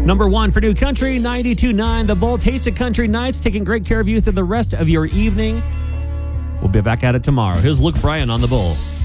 Number 1 for New Country, 92.9 The Bull. Taste of Country Nights, taking great care of you through the rest of your evening. We'll be back at it tomorrow. Here's Luke Bryan on The Bull.